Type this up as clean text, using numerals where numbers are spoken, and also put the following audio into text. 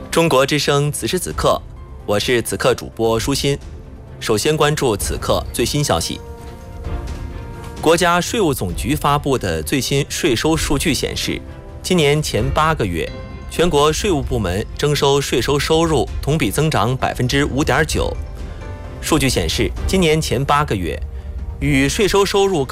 中国之声此时此刻，我是此刻主播舒心。首先关注此刻最新消息。国家税务总局发布的最新税收数据显示，今年前8个月，全国税务部门征收税收收入同比增长5.9%。数据显示，今年前8个月，与税收收入